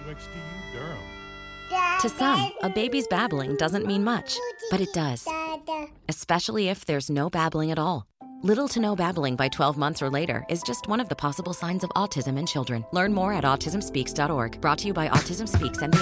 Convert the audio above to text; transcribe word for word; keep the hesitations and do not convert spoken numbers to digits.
X T U Durham. To some, a baby's babbling doesn't mean much, but it does. Especially if there's no babbling at all. Little to no babbling by twelve months or later is just one of the possible signs of autism in children. Learn more at autism speaks dot org. Brought to you by Autism Speaks and the